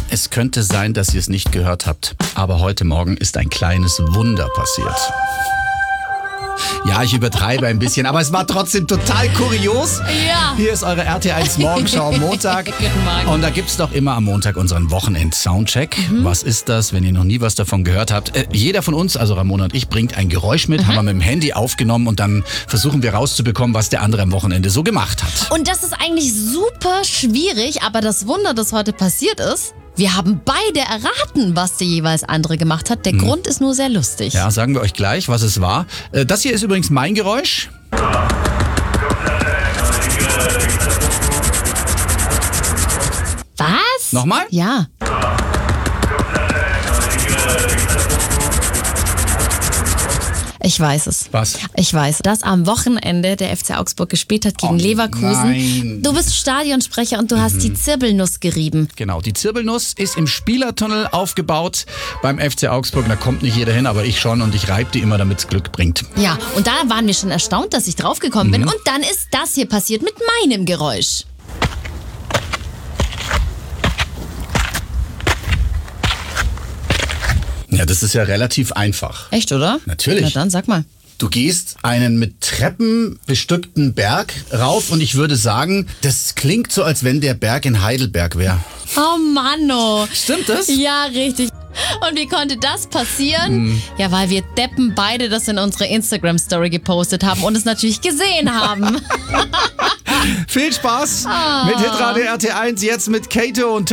Es könnte sein, dass ihr es nicht gehört habt, aber heute Morgen ist ein kleines Wunder passiert. Ja, ich übertreibe ein bisschen, aber es war trotzdem total kurios. Ja. Hier ist eure RT1 Morgenschau Montag. Guten Morgen. Und da gibt's doch immer am Montag unseren Wochenend-Soundcheck. Was ist das, wenn ihr noch nie was davon gehört habt? Jeder von uns, also Ramona und ich, bringt ein Geräusch mit, haben wir mit dem Handy aufgenommen und dann versuchen wir rauszubekommen, was der andere am Wochenende so gemacht hat. Und das ist eigentlich super schwierig, aber das Wunder, das heute passiert ist, wir haben beide erraten, was der jeweils andere gemacht hat. Der Grund ist nur sehr lustig. Ja, sagen wir euch gleich, was es war. Das hier ist übrigens mein Geräusch. Was? Nochmal? Ja. Ich weiß es. Was? Ich weiß, dass am Wochenende der FC Augsburg gespielt hat gegen Leverkusen. Nein. Du bist Stadionsprecher und du hast die Zirbelnuss gerieben. Genau, die Zirbelnuss ist im Spielertunnel aufgebaut beim FC Augsburg. Da kommt nicht jeder hin, aber ich schon und ich reibe die immer, damit es Glück bringt. Ja, und da waren wir schon erstaunt, dass ich draufgekommen bin. Und dann ist das hier passiert mit meinem Geräusch. Ja, das ist ja relativ einfach. Echt, oder? Natürlich. Na dann, sag mal. Du gehst einen mit Treppen bestückten Berg rauf und ich würde sagen, das klingt so, als wenn der Berg in Heidelberg wäre. Oh Manno. Stimmt das? Ja, richtig. Und wie konnte das passieren? Ja, weil wir Deppen beide das in unsere Instagram-Story gepostet haben und es natürlich gesehen haben. Viel Spaß mit Hitradio RT1, jetzt mit Kato und